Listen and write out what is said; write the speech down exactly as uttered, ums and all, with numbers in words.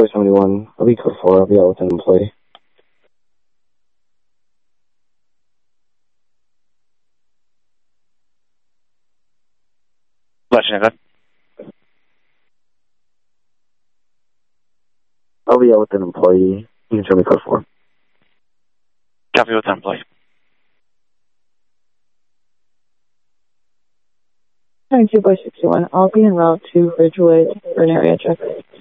four seventy-one. I'll be code four. I'll be out with an employee. Lechinga. I'll be out with an employee. You can show me code four. Copy with an employee. nine two by sixty-one. I'll be en route to Ridgeway for an area check.